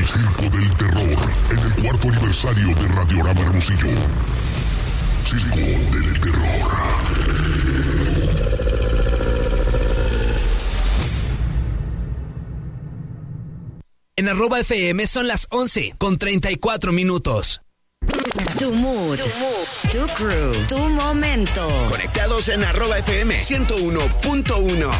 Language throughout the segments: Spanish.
Circo del Terror en el 4º aniversario de Radiorama Hermosillo. Circo del Terror. En @FM son las 11:34. Tu mood, tu crew, tu momento. Conectados en @FM 101.1.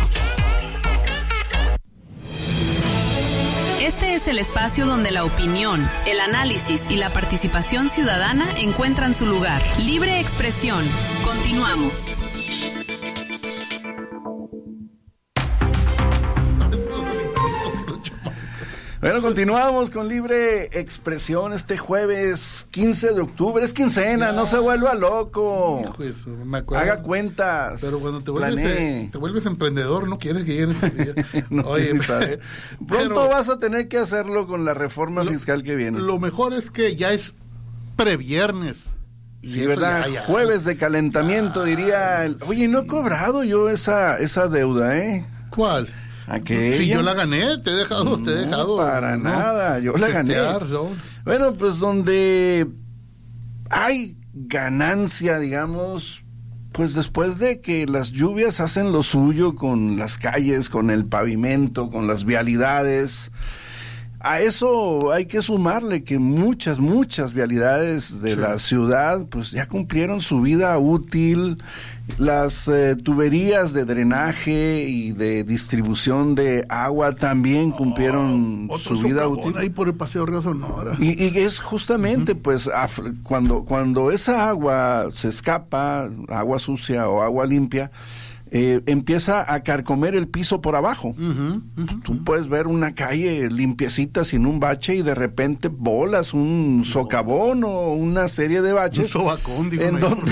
Este es el espacio donde la opinión, el análisis y la participación ciudadana encuentran su lugar. Libre expresión. Continuamos. Bueno, continuamos con Libre Expresión este jueves 15 de octubre. Es quincena, no se vuelva loco. Hijo, eso, me acuerdo. Haga cuentas. Pero cuando te vuelves emprendedor, no quieres que lleguen estos días. No, oye, pronto vas a tener que hacerlo con la reforma fiscal que viene. Lo mejor es que ya es previernes. Sí, ¿verdad? Ya. Jueves de calentamiento, diría. Oye, no he cobrado yo esa deuda, ¿eh? ¿Cuál? Aquella. Si yo la gané, te he dejado. Para nada, yo la gané. ¿No? Bueno, pues donde hay ganancia, digamos, pues después de que las lluvias hacen lo suyo con las calles, con el pavimento, con las vialidades. A eso hay que sumarle que muchas vialidades de la ciudad pues ya cumplieron su vida útil. Las tuberías de drenaje y de distribución de agua también cumplieron su vida útil. Ahí por el Paseo Río Sonora. Y es justamente pues cuando esa agua se escapa, agua sucia o agua limpia, empieza a carcomer el piso por abajo. Tú puedes ver una calle limpiecita sin un bache y de repente bolas, un socavón o una serie de baches. Un sobacón, digo. En donde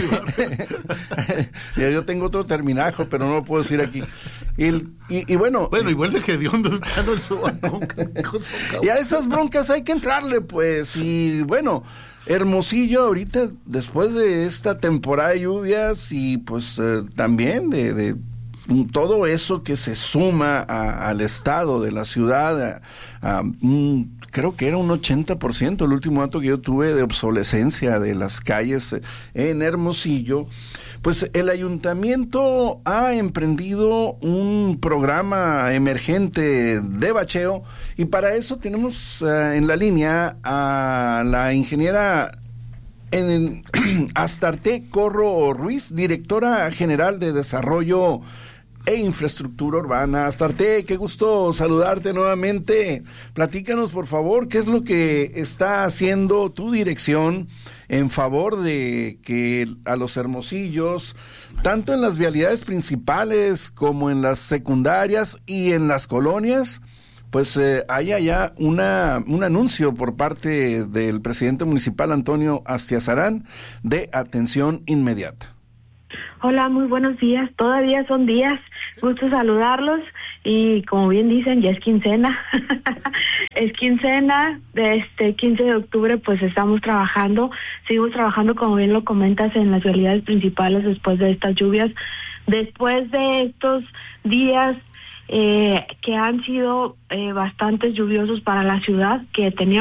yo tengo otro terminajo, pero no lo puedo decir aquí. Y bueno. Bueno, igual de que hediondo está el sobacón. Y a esas broncas hay que entrarle, pues. Y bueno, Hermosillo ahorita, después de esta temporada de lluvias y pues también de todo eso que se suma al estado de la ciudad, creo que era un 80%, el último dato que yo tuve de obsolescencia de las calles en Hermosillo. Pues el ayuntamiento ha emprendido un programa emergente de bacheo y para eso tenemos en la línea a la ingeniera Astarte Corro Ruiz, directora general de Desarrollo e Infraestructura Urbana. Astarte, qué gusto saludarte nuevamente. Platícanos, por favor, qué es lo que está haciendo tu dirección en favor de que a los hermosillos, tanto en las vialidades principales como en las secundarias y en las colonias, pues haya ya un anuncio por parte del presidente municipal Antonio Astiazarán de atención inmediata. Hola, muy buenos días. Todavía son días. Gusto saludarlos. Y como bien dicen, ya es quincena. Es quincena de este 15 de octubre, pues estamos trabajando. Seguimos trabajando, como bien lo comentas, en las vialidades principales después de estas lluvias. Después de estos días que han sido bastante lluviosos para la ciudad, que teníamos